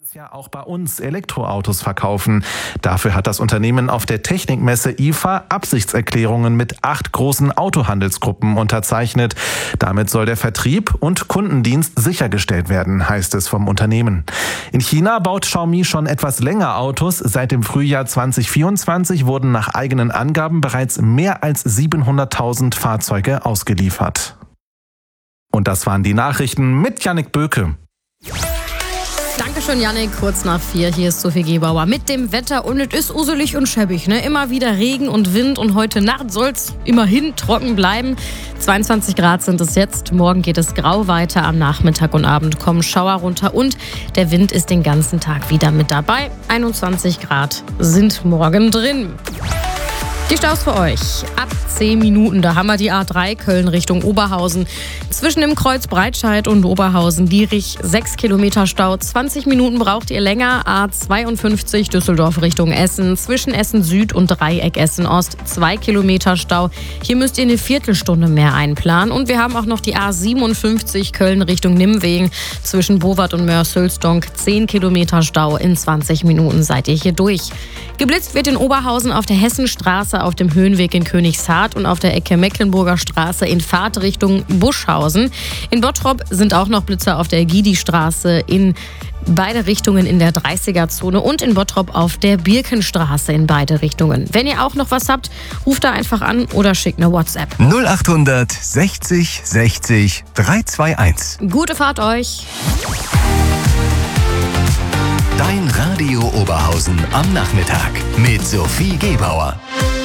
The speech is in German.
dieses Jahr auch bei uns Elektroautos verkaufen. Dafür hat das Unternehmen auf der Technikmesse IFA Absichtserklärungen mit 8 großen Autohandelsgruppen unterzeichnet. Damit soll der Vertrieb und Kundendienst sichergestellt werden, heißt es vom Unternehmen. In China baut Xiaomi schon etwas länger Autos. Seit dem Frühjahr 2024 wurden nach eigenen Angaben bereits mehr als 700.000 Fahrzeuge ausgeliefert. Und das waren die Nachrichten mit Jannik Böke. Dankeschön, Jannik. Kurz nach 4, hier ist Sophie Gebauer mit dem Wetter. Und es ist uselig und schäbig, ne? Immer wieder Regen und Wind und heute Nacht soll es immerhin trocken bleiben. 22 Grad sind es jetzt. Morgen geht es grau weiter. Am Nachmittag und Abend kommen Schauer runter und der Wind ist den ganzen Tag wieder mit dabei. 21 Grad sind morgen drin. Die Staus für euch. Ab 10 Minuten, da haben wir die A3 Köln Richtung Oberhausen. Zwischen dem Kreuz Breitscheid und Oberhausen-Dierich 6 Kilometer Stau. 20 Minuten braucht ihr länger. A52 Düsseldorf Richtung Essen. Zwischen Essen Süd und Dreieck Essen Ost 2 Kilometer Stau. Hier müsst ihr eine Viertelstunde mehr einplanen. Und wir haben auch noch die A57 Köln Richtung Nimwegen. Zwischen Bowart und Mörs-Hülsdonk 10 Kilometer Stau. In 20 Minuten seid ihr hier durch. Geblitzt wird in Oberhausen auf der Hessenstraße, auf dem Höhenweg in Königshardt und auf der Ecke Mecklenburger Straße in Fahrtrichtung Buschhausen. In Bottrop sind auch noch Blitzer auf der Gidi-Straße in beide Richtungen in der 30er-Zone und in Bottrop auf der Birkenstraße in beide Richtungen. Wenn ihr auch noch was habt, ruft da einfach an oder schickt eine WhatsApp. 0800 60 60 321. Gute Fahrt euch! Dein Radio Oberhausen am Nachmittag mit Sophie Gebauer.